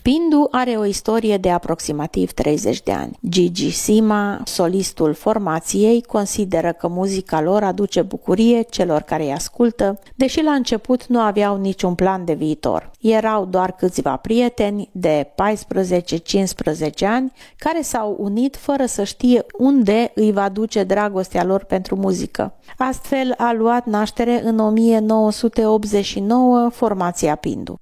Pindu are o istorie de aproximativ 30 de ani. Gigi Sima, solistul formației, consideră că muzica lor aduce bucurie celor care îi ascultă, deși la început nu aveau niciun plan de viitor. Erau doar câțiva prieteni de 14-15 ani care s-au unit fără să știe unde îi va duce dragostea lor pentru muzică. Astfel a luat naștere în 1989 formația Pindu.